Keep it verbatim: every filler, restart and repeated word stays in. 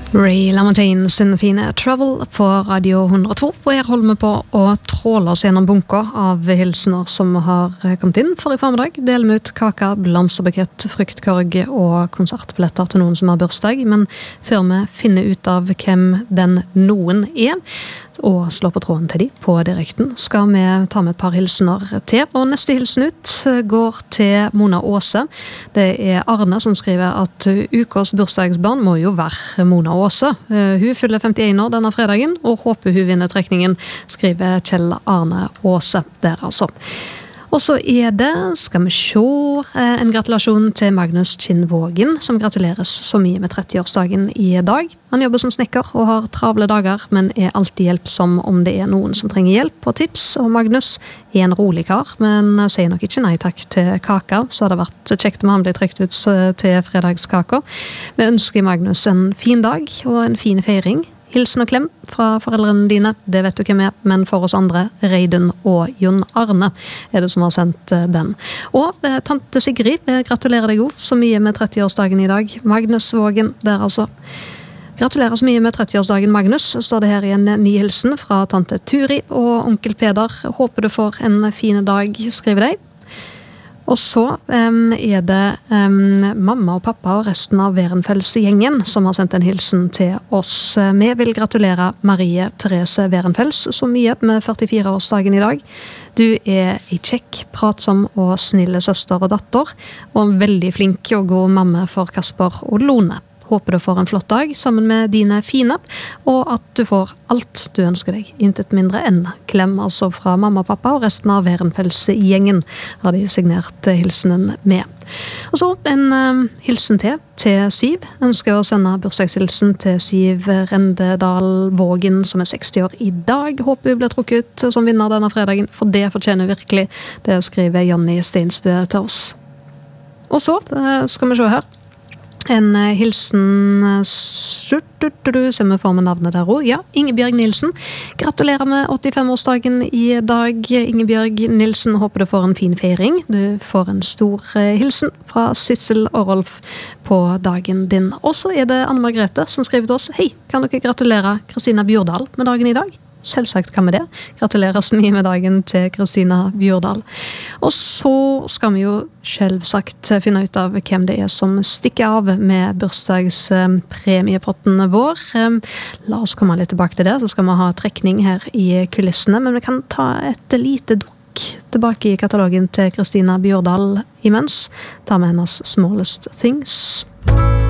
Ray LaMontagne sin fine Trouble på Radio hundre og to, og her holder vi på å tråle oss gjennom bunker av hilsener som har kommet inn for i formiddag. Deler vi ut kaka, blomsterbukett, fruktkorg og konsertbilletter til noen som har bursdag, men før vi finner ut av hvem den noen er, og slår på tråden til de på direkten, skal vi ta med et par hilsener til. Og neste hilsen ut går til Mona Åse. Det er Arne som skriver at ukas bursdagsbarn må jo være Mona Åse. Hun fyller femtien år denne fredagen, og håper hun vinner trekningen, skriver Kjell Arne Åse der altså. Og så er det, skal vi se, en gratulasjon til Magnus Kinnvågen, som gratuleres så mye med trettiårsdagen i dag. Han jobber som snekker og har travle dager, men er alltid hjelpsom om det er noen som trenger hjelp og tips. Og Magnus er en rolig kar, men sier nok ikke nei takk til kaka, så har det vært kjekt om han blir trekt ut til fredagskaka. Vi ønsker Magnus en fin dag og en fin feiring. Hilsen og klem fra foreldrene dine, det vet du hvem er, men for oss andre, Reidun og Jon Arne er det som har sendt den. Og eh, tante Sigrid, gratulerer deg jo så mye med trettiårsdagen i dag. Magnus Vågen, der altså. Gratulerer så mye med trettiårsdagen, Magnus, står det her i en ny hilsen fra tante Turi og onkel Peder. Håper du får en fin dag, skriver de. Og så um, er det um, mamma og pappa og resten av Werenfels-gjengen som har sendt en hilsen til oss. Vi vil gratulere Marie Therese Werenfels så mye med førtifire-årsdagen i dag. Du er en kjekk, pratsom og snille søster og datter, og en veldig flink og god mamma for Kasper og Lone. Håper du får en flott dag sammen med dine fine, og at du får alt du ønsker deg. Intet mindre enn klem, altså fra mamma og pappa og resten av Werenfels-gjengen har de signert hilsenen med. Og så en uh, hilsen til til Siv. Ønsker å sende bursdagshilsen til Siv Rendedal Vågen, som er seksti år i dag. Håper vi blir trukket ut som vinner denne fredagen, for det fortjener virkelig. Det skriver Jonny Steinsbø til oss. Og så uh, skal vi se her. En hilsen, ser vi får med navnet der også. Ja, Ingebjørg Nilsen. Gratulerer med åttifem-årsdagen i dag, Ingebjørg Nilsen. Håper du får en fin feiring. Du får en stor hilsen fra Sissel og Rolf på dagen din. Og så er det Anne Margrethe som skriver til oss. Hei, kan dere gratulere Kristina Bjordal med dagen i dag? Selvsagt kan vi det. Gratulerer så mye med dagen til Kristina Bjordal. Og så skal vi jo selvsagt finne ut av hvem det er som stikker av med bursdagspremiepotten vår. La oss komme litt tilbake til det, så skal vi ha trekning her i kulissene, men vi kan ta et lite dukk tilbake i katalogen til Kristina Bjordal imens. Ta med hennes Smallest Things.